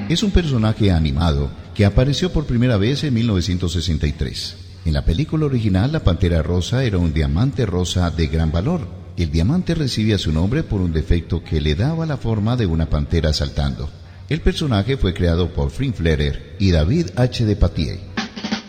es un personaje animado que apareció por primera vez en 1963. En la película original, la Pantera Rosa era un diamante rosa de gran valor. El diamante recibía su nombre por un defecto que le daba la forma de una pantera saltando. El personaje fue creado por Fred Fletter y David H. de Patier.